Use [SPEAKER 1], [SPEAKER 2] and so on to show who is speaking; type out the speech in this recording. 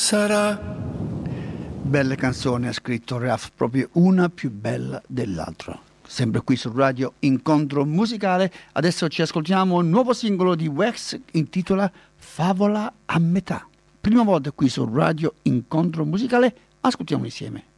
[SPEAKER 1] sarà. Belle canzoni ha scritto Raf, proprio una più bella dell'altra. Sempre qui su Radio Incontro Musicale. Adesso ci ascoltiamo un nuovo singolo di Wax, intitola Favola a metà. Prima volta qui su Radio Incontro Musicale, ascoltiamo insieme.